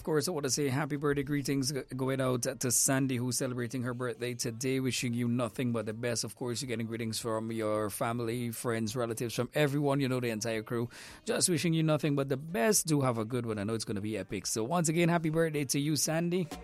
course, I want to say happy birthday greetings going out to Sandy, who's celebrating her birthday today. Wishing you nothing but the best. Of course, you're getting greetings from your family, friends, relatives, from everyone, you know, the entire crew. Just wishing you nothing but the best. Do have a good one. I know it's going to be epic. So once again, happy birthday to you, Sandy.